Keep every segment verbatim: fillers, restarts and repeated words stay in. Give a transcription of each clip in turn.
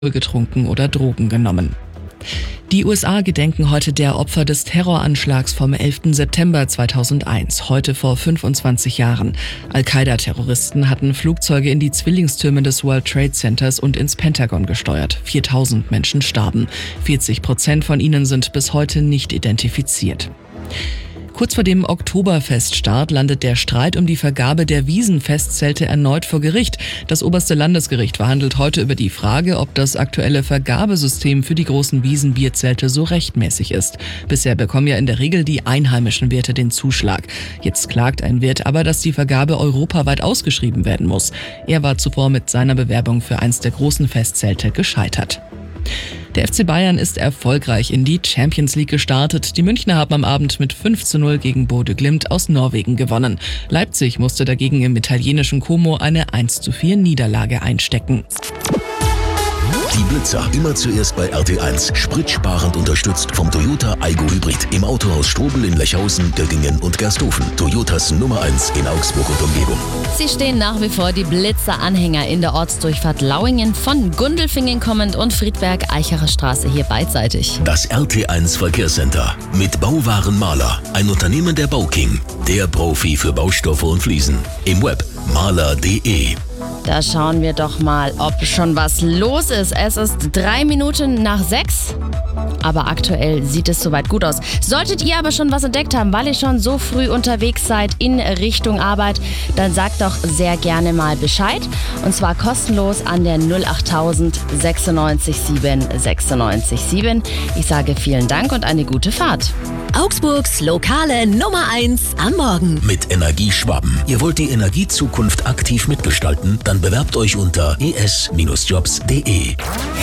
getrunken oder Drogen genommen. Die U S A gedenken heute der Opfer des Terroranschlags vom elften September zweitausendeins, heute vor fünfundzwanzig Jahren. Al-Qaida-Terroristen hatten Flugzeuge in die Zwillingstürme des World Trade Centers und ins Pentagon gesteuert. viertausend Menschen starben. vierzig Prozent von ihnen sind bis heute nicht identifiziert. Kurz vor dem Oktoberfeststart landet der Streit um die Vergabe der Wiesenfestzelte erneut vor Gericht. Das oberste Landesgericht verhandelt heute über die Frage, ob das aktuelle Vergabesystem für die großen Wiesenbierzelte so rechtmäßig ist. Bisher bekommen ja in der Regel die einheimischen Wirte den Zuschlag. Jetzt klagt ein Wirt aber, dass die Vergabe europaweit ausgeschrieben werden muss. Er war zuvor mit seiner Bewerbung für eins der großen Festzelte gescheitert. Der F C Bayern ist erfolgreich in die Champions League gestartet. Die Münchner haben am Abend mit fünf zu null gegen Bodø Glimt aus Norwegen gewonnen. Leipzig musste dagegen im italienischen Como eine eins zu vier Niederlage einstecken. Die Blitzer immer zuerst bei R T eins. Spritsparend unterstützt vom Toyota Aygo Hybrid. Im Autohaus Strobel in Lechhausen, Göttingen und Gersthofen. Toyotas Nummer eins in Augsburg und Umgebung. Sie stehen nach wie vor, die Blitzer-Anhänger in der Ortsdurchfahrt Lauingen von Gundelfingen kommend und Friedberg-Eichacher Straße hier beidseitig. Das R T eins Verkehrscenter mit Bauwaren Maler. Ein Unternehmen der Bauking. Der Profi für Baustoffe und Fliesen. Im Web maler punkt de. Da schauen wir doch mal, ob schon was los ist. Es ist drei Minuten nach sechs. Aber aktuell sieht es soweit gut aus. Solltet ihr aber schon was entdeckt haben, weil ihr schon so früh unterwegs seid in Richtung Arbeit, dann sagt doch sehr gerne mal Bescheid. Und zwar kostenlos an der null achttausend sechsundneunzig sieben sechsundneunzig sieben. Ich sage vielen Dank und eine gute Fahrt. Augsburgs lokale Nummer eins am Morgen. Mit Energieschwaben. Ihr wollt die Energiezukunft aktiv mitgestalten? Dann bewerbt euch unter e s Jobs punkt de.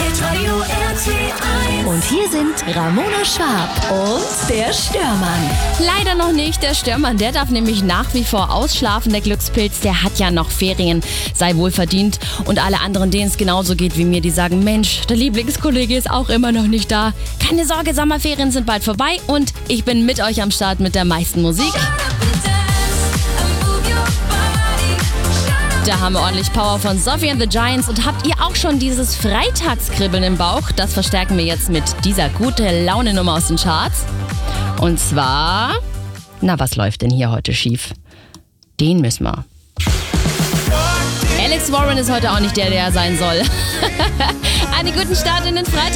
Und hier sind Ramona Schwab und der Störmann. Leider noch nicht. Der Störmann, der darf nämlich nach wie vor ausschlafen. Der Glückspilz, der hat ja noch Ferien. Sei wohl verdient. Und alle anderen, denen es genauso geht wie mir, die sagen, Mensch, der Lieblingskollege ist auch immer noch nicht da. Keine Sorge, Sommerferien sind bald vorbei und ich bin mit euch am Start mit der meisten Musik. Da haben wir ordentlich Power von Sophie and the Giants. Und habt ihr auch schon dieses Freitagskribbeln im Bauch? Das verstärken wir jetzt mit dieser gute Laune-Nummer aus den Charts. Und zwar, na, was läuft denn hier heute schief? Den müssen wir. Alex Warren ist heute auch nicht der, der er sein soll. Einen guten Start in den Freitag.